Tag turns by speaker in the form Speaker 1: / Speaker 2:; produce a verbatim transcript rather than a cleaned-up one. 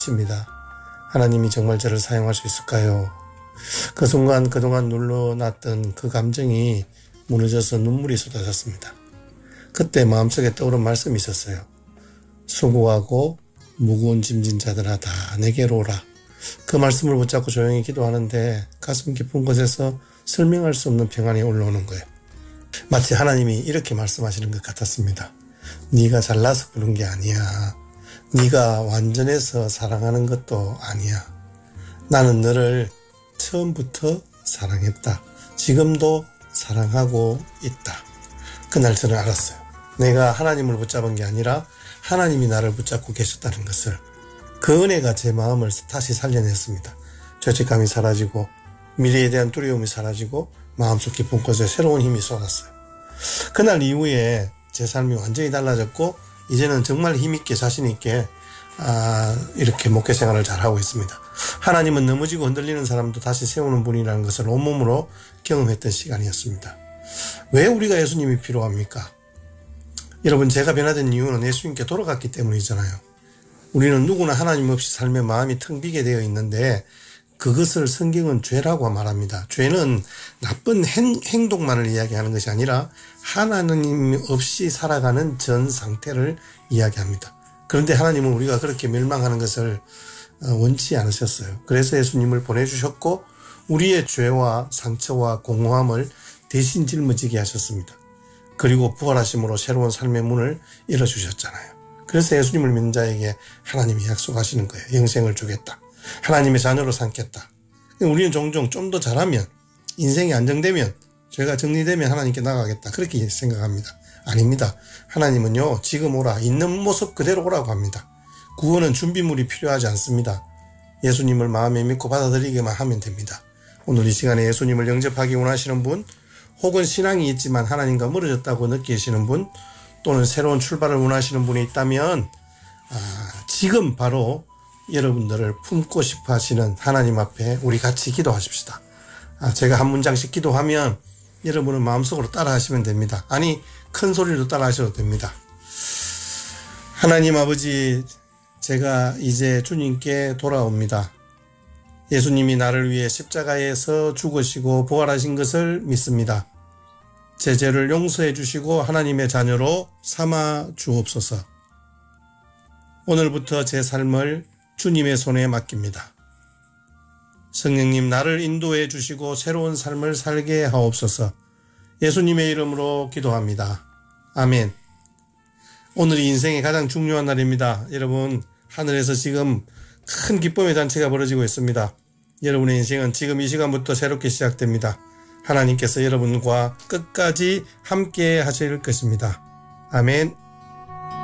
Speaker 1: 입니다. 하나님이 정말 저를 사용할 수 있을까요? 그 순간 그동안 눌러놨던 그 감정이 무너져서 눈물이 쏟아졌습니다. 그때 마음속에 떠오른 말씀이 있었어요. 수고하고 무거운 짐진 자들아 다 내게로 오라. 그 말씀을 붙잡고 조용히 기도하는데 가슴 깊은 곳에서 설명할 수 없는 평안이 올라오는 거예요. 마치 하나님이 이렇게 말씀하시는 것 같았습니다. 네가 잘나서 그런 게 아니야. 네가 완전해서 사랑하는 것도 아니야. 나는 너를 처음부터 사랑했다. 지금도 사랑하고 있다. 그날 저는 알았어요. 내가 하나님을 붙잡은 게 아니라 하나님이 나를 붙잡고 계셨다는 것을. 그 은혜가 제 마음을 다시 살려냈습니다. 죄책감이 사라지고 미래에 대한 두려움이 사라지고 마음속 깊은 곳에 새로운 힘이 쏟았어요. 그날 이후에 제 삶이 완전히 달라졌고 이제는 정말 힘있게 자신있게 아, 이렇게 목회 생활을 잘하고 있습니다. 하나님은 넘어지고 흔들리는 사람도 다시 세우는 분이라는 것을 온몸으로 경험했던 시간이었습니다. 왜 우리가 예수님이 필요합니까? 여러분, 제가 변화된 이유는 예수님께 돌아갔기 때문이잖아요. 우리는 누구나 하나님 없이 삶의 마음이 텅 비게 되어 있는데 그것을 성경은 죄라고 말합니다. 죄는 나쁜 행, 행동만을 이야기하는 것이 아니라 하나님 없이 살아가는 전 상태를 이야기합니다. 그런데 하나님은 우리가 그렇게 멸망하는 것을 원치 않으셨어요. 그래서 예수님을 보내주셨고 우리의 죄와 상처와 공허함을 대신 짊어지게 하셨습니다. 그리고 부활하심으로 새로운 삶의 문을 열어주셨잖아요. 그래서 예수님을 믿는 자에게 하나님이 약속하시는 거예요. 영생을 주겠다. 하나님의 자녀로 삼겠다. 우리는 종종 좀 더 잘하면, 인생이 안정되면, 죄가 정리되면 하나님께 나가겠다. 그렇게 생각합니다. 아닙니다. 하나님은요, 지금 오라. 있는 모습 그대로 오라고 합니다. 구원은 준비물이 필요하지 않습니다. 예수님을 마음에 믿고 받아들이기만 하면 됩니다. 오늘 이 시간에 예수님을 영접하기 원하시는 분, 혹은 신앙이 있지만 하나님과 멀어졌다고 느끼시는 분, 또는 새로운 출발을 원하시는 분이 있다면 아, 지금 바로 여러분들을 품고 싶어 하시는 하나님 앞에 우리 같이 기도하십시다. 아, 제가 한 문장씩 기도하면 여러분은 마음속으로 따라 하시면 됩니다. 아니, 큰 소리로 따라 하셔도 됩니다. 하나님 아버지, 제가 이제 주님께 돌아옵니다. 예수님이 나를 위해 십자가에서 죽으시고 부활하신 것을 믿습니다. 제 죄를 용서해 주시고 하나님의 자녀로 삼아 주옵소서. 오늘부터 제 삶을 주님의 손에 맡깁니다. 성령님, 나를 인도해 주시고 새로운 삶을 살게 하옵소서. 예수님의 이름으로 기도합니다. 아멘. 오늘이 인생의 가장 중요한 날입니다. 여러분, 하늘에서 지금 큰 기쁨의 잔치가 벌어지고 있습니다. 여러분의 인생은 지금 이 시간부터 새롭게 시작됩니다. 하나님께서 여러분과 끝까지 함께 하실 것입니다. 아멘.